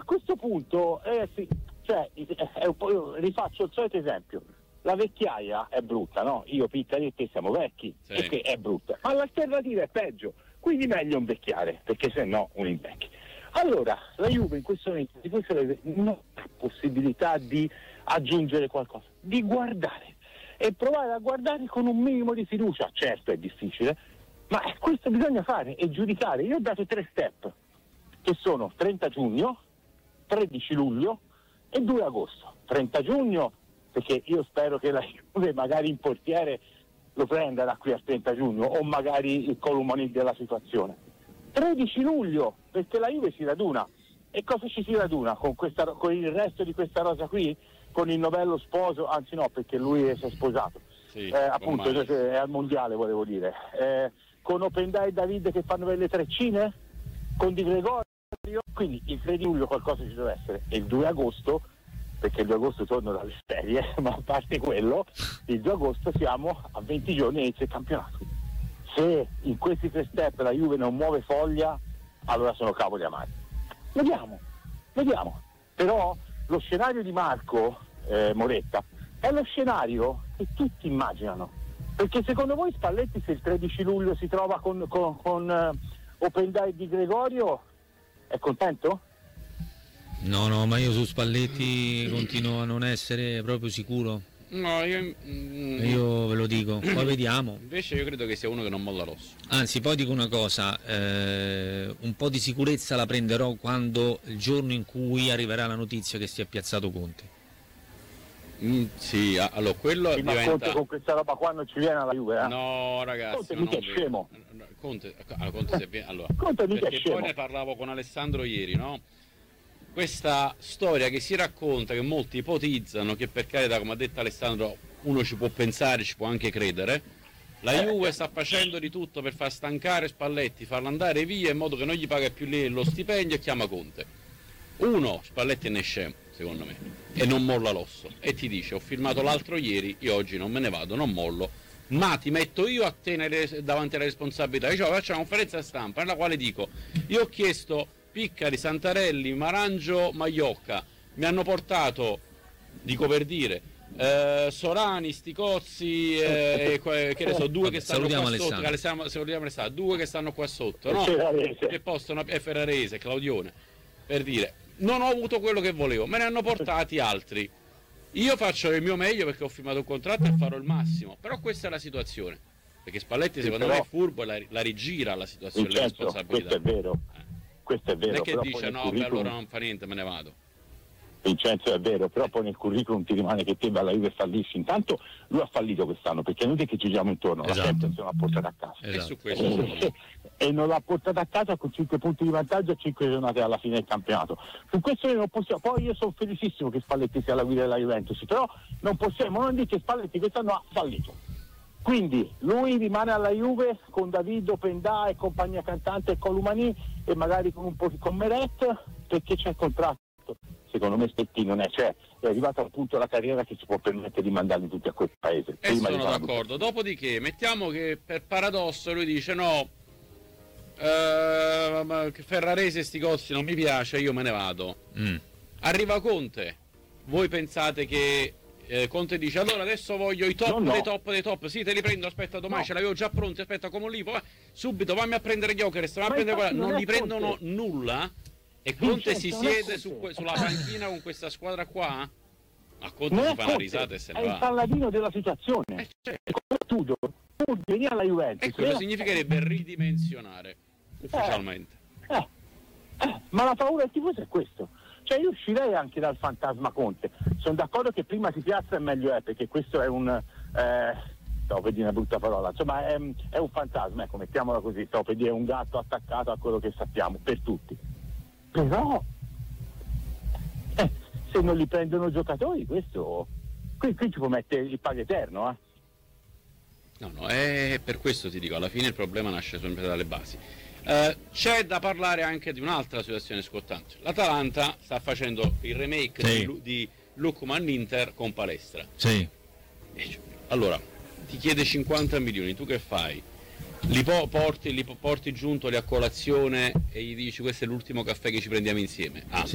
questo punto, sì, cioè, è un po', io rifaccio il solito esempio. La vecchiaia è brutta, no? Io, Piccari e te siamo vecchi, sì, perché è brutta. Ma l'alternativa è peggio, quindi meglio invecchiare, perché se no un invecchia. Allora, la Juve in questo momento non ha possibilità di aggiungere qualcosa, di guardare e provare a guardare con un minimo di fiducia. Certo è difficile, ma questo bisogna fare e giudicare. Io ho dato 3 step, che sono 30 giugno, 13 luglio e 2 agosto. 30 giugno, perché io spero che la Juve magari in portiere lo prenda da qui al 30 giugno o magari il Colomani della situazione. 13 luglio, perché la Juve si raduna. E cosa ci si raduna? Con il resto di questa rosa qui? Con il novello sposo, anzi no, perché lui si è sposato. sì, Appunto, è al mondiale, volevo dire. Con Openda e David che fanno delle treccine? Con Di Gregorio? Quindi il 3 luglio qualcosa ci deve essere. E il 2 agosto, perché il 2 agosto torno dalle ferie, ma a parte quello, il 2 agosto siamo a 20 giorni e inizia il campionato. Se in questi 3 step la Juve non muove foglia, allora sono cavoli amari. Vediamo. Però lo scenario di Marco Moretta è lo scenario che tutti immaginano. Perché secondo voi Spalletti, se il 13 luglio si trova con Openda e Di Gregorio, è contento? No, ma io su Spalletti continuo a non essere proprio sicuro. No, Io ve lo dico, poi vediamo. Invece io credo che sia uno che non molla l'osso. Anzi, poi dico una cosa, un po' di sicurezza la prenderò quando il giorno in cui arriverà la notizia che si è piazzato Conte. Sì, allora quello Sì, ma diventa... Conte con questa roba qua non ci viene alla Juve, eh? No, ragazzi, Conte ma mica non è scemo. Conte se viene... Allora, Conte mica è perché scemo. poi ne parlavo con Alessandro ieri, no? Questa storia che si racconta, che molti ipotizzano, che per carità, come ha detto Alessandro, uno ci può pensare, ci può anche credere, la Juve sta facendo di tutto per far stancare Spalletti, farlo andare via in modo che non gli paga più lì lo stipendio e chiama Conte. Uno, Spalletti ne è scemo, secondo me, e non molla l'osso, e ti dice: ho firmato l'altro ieri, io oggi non me ne vado, non mollo, ma ti metto io a te davanti alla responsabilità. Io faccio una conferenza stampa nella quale dico: io ho chiesto Piccari, Santarelli, Marangio, Maiocca, mi hanno portato, dico per dire, Sorani, Sticozzi, che ne so, due che stanno qua sotto, salutiamo due che stanno qua sotto, no? Che possono, Ferrarese, Claudione, per dire, non ho avuto quello che volevo, me ne hanno portati altri. Io faccio il mio meglio perché ho firmato un contratto e farò il massimo, però questa è la situazione, perché Spalletti secondo me è furbo e la rigira la situazione, la responsabilità. Questo è vero. Questo è vero. Non è che però dice no, beh, allora non fa niente, me ne vado. Vincenzo, è vero, però poi nel curriculum ti rimane che te alla Juve fallisci. Intanto lui ha fallito quest'anno, perché è inutile che ci giriamo intorno, esatto. La Champions non l'ha portata a casa. Esatto. E su questo e non l'ha portata a casa con 5 punti di vantaggio e 5 giornate alla fine del campionato. Su questo noi non possiamo. Poi io sono felicissimo che Spalletti sia alla guida della Juventus, però non possiamo non dire che Spalletti quest'anno ha fallito. Quindi lui rimane alla Juve con David, Openda e compagnia cantante e Colomani e magari con un po' con Meret, perché c'è il contratto. Secondo me Spalletti non è arrivato al punto della carriera che si può permettere di mandarli tutti a quel paese. E sono d'accordo. Dopodiché mettiamo che per paradosso lui dice no, Ferrarese e Sticozzi non mi piace, io me ne vado. Arriva Conte, voi pensate che Conte dice allora adesso voglio i top dei top, sì te li prendo, aspetta domani ce l'avevo già pronti, aspetta come un lipo, subito vammi a prendere Gyökeres, non li prendono nulla e Conte si siede sulla panchina con questa squadra qua? Ma Conte si fa una risata e se ne va. È il palladino della situazione. Tu vieni alla Juventus. E quello significherebbe ridimensionare ufficialmente. Ma la paura del tifoso è questo. Cioè io uscirei anche dal fantasma Conte. Sono d'accordo che prima si piazza e meglio è, perché questo è un stavo per dire una brutta parola, insomma è un fantasma, ecco, mettiamola così, stavo per dire un gatto attaccato a quello che sappiamo, per tutti. Però se non li prendono giocatori, questo qui ci può mettere il pago eterno, No, è per questo ti dico, alla fine il problema nasce sempre dalle basi. C'è da parlare anche di un'altra situazione scottante. L'Atalanta sta facendo il remake di Lookman Inter con Palestra. Sì. Allora, ti chiede 50 milioni, tu che fai? Li porti giuntoli a colazione e gli dici questo è l'ultimo caffè che ci prendiamo insieme?